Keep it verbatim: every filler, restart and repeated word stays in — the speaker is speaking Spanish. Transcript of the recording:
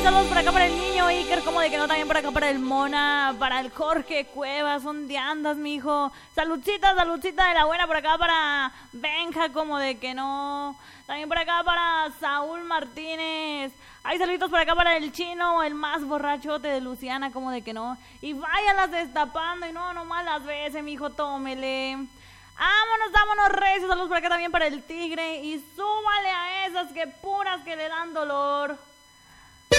saludos por acá para el niño Iker, como de que no, también por acá para el Mona, para el Jorge Cuevas, ¿dónde andas, mijo? Saludcita, saludcita de la buena por acá para Benja, como de que no. También por acá para Saúl Martínez. Hay saluditos por acá para el chino, el más borrachote de Luciana, como de que no. Y váyalas destapando y no, nomás las veces, mijo, tómele. Vámonos, vámonos, reyes. Saludos por acá también para el tigre. Y súbale a esas que puras que le dan dolor.